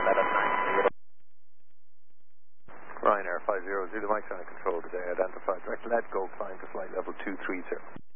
Ryanair 50, Zulu Mike's under control today, identified direct let go, climb to flight level 230.